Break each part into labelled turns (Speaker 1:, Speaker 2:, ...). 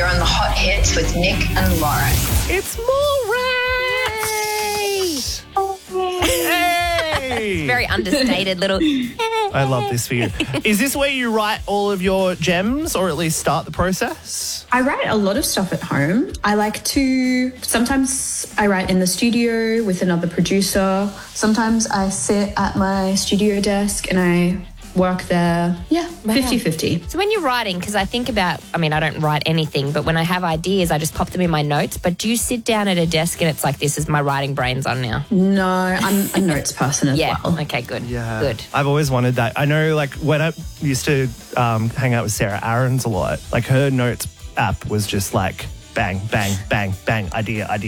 Speaker 1: You're on the Hot Hits with Nick and Lauren.
Speaker 2: It's more rats! Hey!
Speaker 3: Very understated little.
Speaker 2: I love this for you. Is this where you write all of your gems, or at least start the process?
Speaker 4: I write a lot of stuff at home. I like to, sometimes I write in the studio with another producer. Sometimes I sit at my studio desk and I work there. Yeah, 50-50.
Speaker 3: So when you're writing, because I think about, I don't write anything, but when I have ideas, I just pop them in my notes. But do you sit down at a desk and it's like, this is my writing brains on now?
Speaker 4: No, I'm a notes person as well.
Speaker 3: Okay, good.
Speaker 2: Yeah.
Speaker 3: Good.
Speaker 2: I've always wanted that. I know, like, when I used to hang out with Sarah Aarons a lot, like, her notes app was just like, bang, bang, bang, bang, idea. Have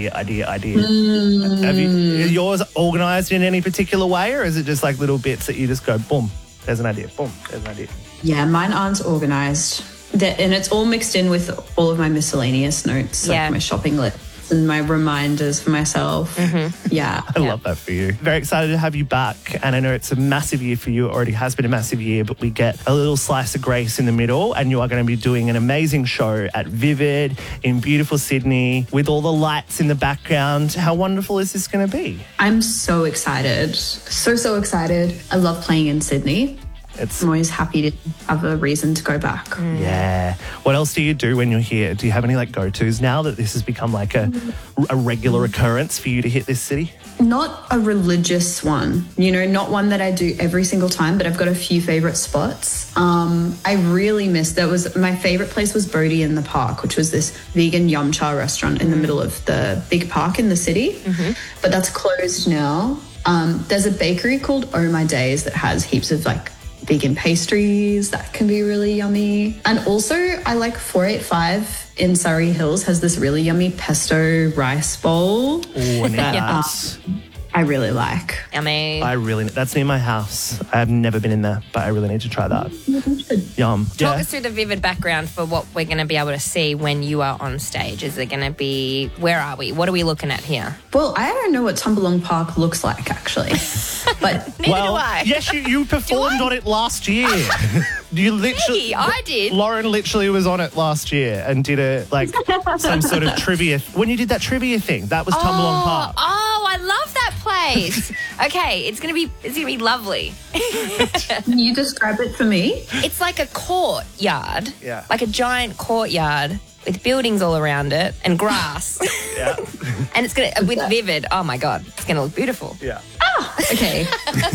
Speaker 2: yours organised in any particular way, or is it just like little bits that you just go, boom, there's an idea, boom, there's an idea?
Speaker 4: Yeah, mine aren't organised. And it's all mixed in with all of my miscellaneous notes, like my shopping list and my reminders for myself. Yeah.
Speaker 2: I love that for you. Very excited to have you back. And I know it's a massive year for you. It already has been a massive year, but we get a little slice of grace in the middle, and you are going to be doing an amazing show at Vivid in beautiful Sydney with all the lights in the background. How wonderful is this going to be?
Speaker 4: I'm so excited. So excited. I love playing in Sydney. I'm always happy to have a reason to go back.
Speaker 2: Yeah. What else do you do when you're here? Do you have any like go-tos now that this has become like a regular occurrence for you to hit this city?
Speaker 4: Not a religious one, not one that I do every single time, but I've got a few favourite spots. I really miss, my favourite place was Bodhi in the Park, which was this vegan yum cha restaurant in the middle of the big park in the city. But that's closed now. There's a bakery called Oh My Days that has heaps of like vegan pastries that can be really yummy. And also I like 485 in Surrey Hills has this really yummy pesto rice bowl.
Speaker 2: Oh, nice.
Speaker 4: I really like.
Speaker 3: Yummy.
Speaker 2: That's near my house. I have never been in there, but I really need to try that. Yum.
Speaker 3: Talk us through the Vivid background for what we're going to be able to see when you are on stage. Is it going to be, where are we? What are we looking at here?
Speaker 4: Well, I don't know what Tumbalong Park looks like, actually. But
Speaker 3: Neither do I.
Speaker 2: Yes, you performed on it last year. You literally,
Speaker 3: I did.
Speaker 2: Lauren literally was on it last year and did some sort of trivia. When you did that trivia thing, that was Tumbalong Park.
Speaker 3: Oh, I love that place. Okay, it's gonna be lovely.
Speaker 4: Can you describe it for me?
Speaker 3: It's like a courtyard.
Speaker 2: Yeah.
Speaker 3: Like a giant courtyard with buildings all around it and grass.
Speaker 2: Yeah.
Speaker 3: And it's gonna with Vivid. Oh my god, it's gonna look beautiful.
Speaker 2: Yeah.
Speaker 4: Okay.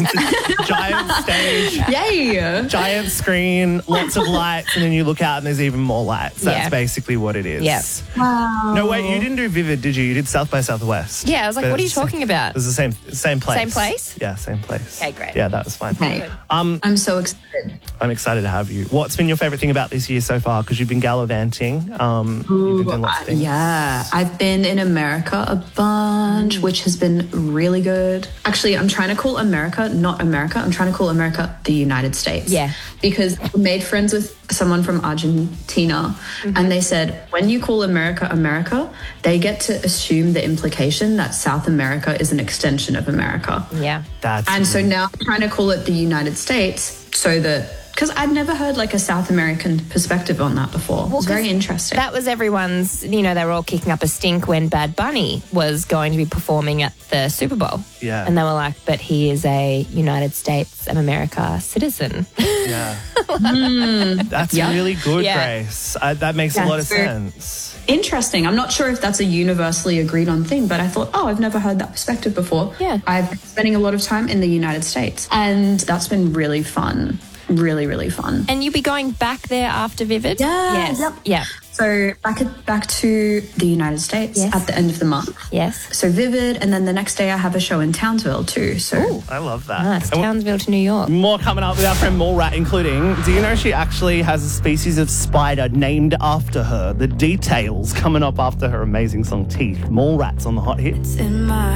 Speaker 2: Giant stage.
Speaker 4: Yay.
Speaker 2: Giant screen, lots of lights, and then you look out and there's even more lights. That's basically what it is.
Speaker 3: Yeah.
Speaker 4: Wow.
Speaker 2: No, wait, you didn't do Vivid, did you? You did South by Southwest.
Speaker 3: Yeah, I was like, what are you talking about?
Speaker 2: It was the same place.
Speaker 3: Same place?
Speaker 2: Yeah, same place.
Speaker 3: Okay, great.
Speaker 2: Yeah, that was fine.
Speaker 4: Okay. I'm so excited.
Speaker 2: I'm excited to have you. What's been your favourite thing about this year so far? Because you've been gallivanting. You've been doing lots of things.
Speaker 4: Yeah, I've been in America a bunch, which has been really good. Actually, I'm trying to call America not America. I'm trying to call America the United States.
Speaker 3: Yeah.
Speaker 4: Because I made friends with someone from Argentina, and they said, when you call America America, they get to assume the implication that South America is an extension of America.
Speaker 3: Yeah.
Speaker 4: So now I'm trying to call it the United States so that, because I'd never heard like a South American perspective on that before. It was very interesting.
Speaker 3: That was everyone's, they were all kicking up a stink when Bad Bunny was going to be performing at the Super Bowl.
Speaker 2: Yeah.
Speaker 3: And they were like, but he is a United States of America citizen.
Speaker 2: Yeah. That's really good, Grace. That makes a lot of sense.
Speaker 4: Interesting. I'm not sure if that's a universally agreed on thing, but I thought, I've never heard that perspective before.
Speaker 3: Yeah.
Speaker 4: I've been spending a lot of time in the United States, and that's been really fun. Really, really fun.
Speaker 3: And you'll be going back there after Vivid?
Speaker 4: Yeah.
Speaker 3: Yes.
Speaker 4: Yep.
Speaker 3: Yeah.
Speaker 4: So back to the United States at the end of the month.
Speaker 3: Yes.
Speaker 4: So Vivid, and then the next day I have a show in Townsville too. So
Speaker 2: I love that.
Speaker 3: Nice. Townsville to New York.
Speaker 2: More coming up with our friend Mallrat, including, do you know she actually has a species of spider named after her? The details coming up after her amazing song Teeth. Mallrat's on the Hot Hits.
Speaker 5: In my